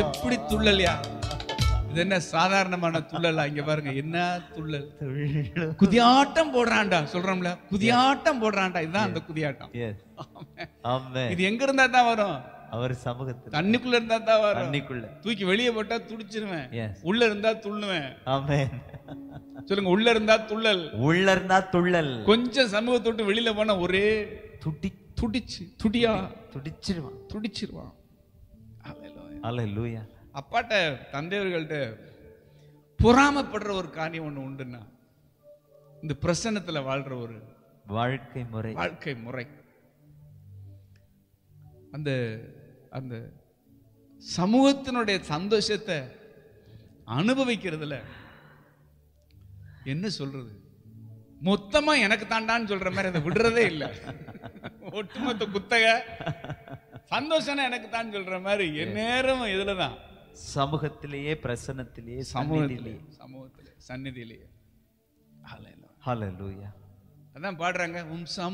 எப்படி துள்ளலையா? இது என்ன சாதாரணமான துள்ளலா? இங்க பாருங்க என்ன துள்ளல். குதியாட்டம் போடுறான்டா சொல்றோம்ல, குதியாட்டம் போடுறான்டா. இதுதான் அந்த குதியாட்டம். இது எங்க இருந்தா தான் வரும்? அவர் சமூகத்துல. தண்ணிக்குள்ள இருந்தா தான் வரும். தண்ணிக்குள்ள தூக்கி வெளியே போட்டா துடிச்சிருவேன், உள்ள இருந்தா துள்ளுவேன். ஆமென். சொல்லுங்க, உள்ள இருந்தா துள்ளல், உள்ள இருந்தா துள்ளல். கொஞ்சம் சமூகத்தை விட்டு வெளியில போனா ஒரே துடிச்சிருவான். ஹல்லேலூயா. அப்பாட்ட தந்தையர்கள்ட்ட பொறாமப்படுற ஒரு காரியம் ஒண்ணு உண்டுன்னா, இந்த பிரசன்னத்துல வாழ்ற ஒரு வாழ்க்கை முறை. அந்த அந்த சமூகத்தினுடைய சந்தோஷத்தை அனுபவிக்கிறதுல என்ன சொல்றது, மொத்தமா எனக்கு தாண்டான்னு சொல்ற மாதிரி அதை விடுறதே இல்லை. ஒட்டுமொத்த குத்தக சந்தோஷம் எனக்கு தான் சொல்ற மாதிரி என் நேரம் இதுலதான், சமூகத்திலேயே, பிரசன்னத்திலேயே, சமூகத்திலே சந்நிதியிலேயே. ஹல்லேலூயா. அதான் பாடுறாங்க,